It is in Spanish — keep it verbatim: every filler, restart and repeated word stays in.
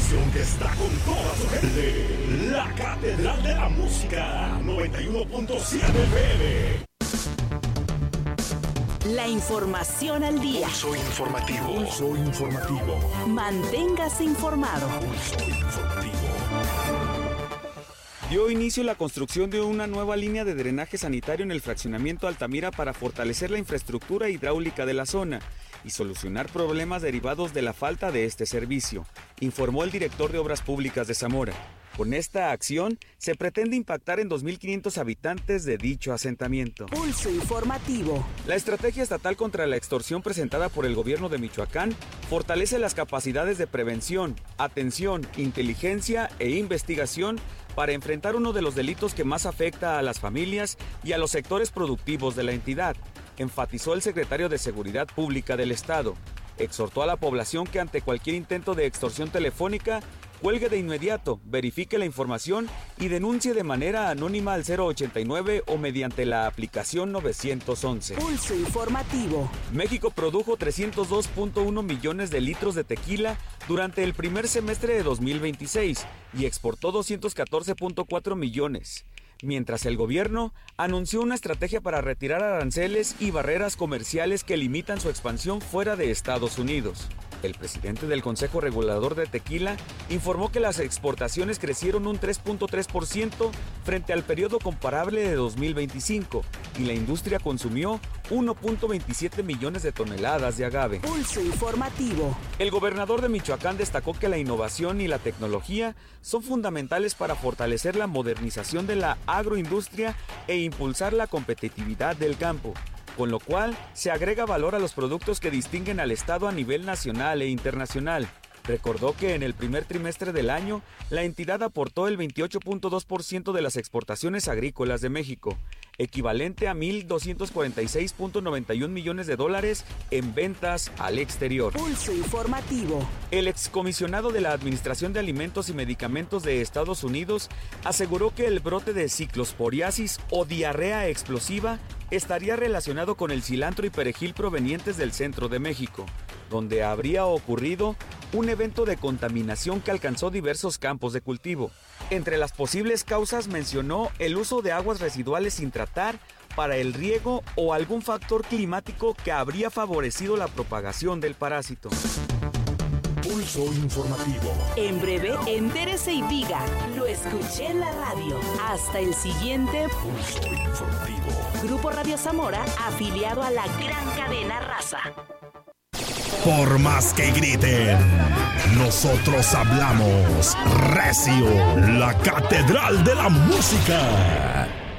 estación que está con toda su gente. La Catedral de la Música, noventa y uno punto siete F M. La información al día. Pulso informativo. Pulso informativo. Manténgase informado. Pulso informativo. Dio inicio la construcción de una nueva línea de drenaje sanitario en el fraccionamiento Altamira para fortalecer la infraestructura hidráulica de la zona y solucionar problemas derivados de la falta de este servicio, informó el director de Obras Públicas de Zamora. Con esta acción, se pretende impactar en dos mil quinientos habitantes de dicho asentamiento. Pulso informativo. La estrategia estatal contra la extorsión presentada por el gobierno de Michoacán fortalece las capacidades de prevención, atención, inteligencia e investigación para enfrentar uno de los delitos que más afecta a las familias y a los sectores productivos de la entidad, enfatizó el secretario de Seguridad Pública del Estado. Exhortó a la población que ante cualquier intento de extorsión telefónica, cuelgue de inmediato, verifique la información y denuncie de manera anónima al cero ochenta y nueve o mediante la aplicación nueve once. Pulso informativo. México produjo trescientos dos punto uno millones de litros de tequila durante el primer semestre de dos mil veintiséis y exportó doscientos catorce punto cuatro millones. Mientras el gobierno anunció una estrategia para retirar aranceles y barreras comerciales que limitan su expansión fuera de Estados Unidos. El presidente del Consejo Regulador de Tequila informó que las exportaciones crecieron un tres punto tres por ciento frente al periodo comparable de dos mil veinticinco y la industria consumió uno punto veintisiete millones de toneladas de agave. Pulso informativo. El gobernador de Michoacán destacó que la innovación y la tecnología son fundamentales para fortalecer la modernización de la agroindustria e impulsar la competitividad del campo, con lo cual se agrega valor a los productos que distinguen al Estado a nivel nacional e internacional. Recordó que en el primer trimestre del año, la entidad aportó el veintiocho punto dos por ciento de las exportaciones agrícolas de México, equivalente a mil doscientos cuarenta y seis punto noventa y uno millones de dólares en ventas al exterior. Pulso informativo. El excomisionado de la Administración de Alimentos y Medicamentos de Estados Unidos aseguró que el brote de ciclosporiasis o diarrea explosiva estaría relacionado con el cilantro y perejil provenientes del centro de México, donde habría ocurrido un evento de contaminación que alcanzó diversos campos de cultivo. Entre las posibles causas mencionó el uso de aguas residuales sin tratar para el riego o algún factor climático que habría favorecido la propagación del parásito. Pulso informativo. En breve, entérese y diga, lo escuché en la radio. Hasta el siguiente Pulso informativo. Grupo Radio Zamora, afiliado a la gran cadena Raza. Por más que griten, nosotros hablamos recio. La Catedral de la Música.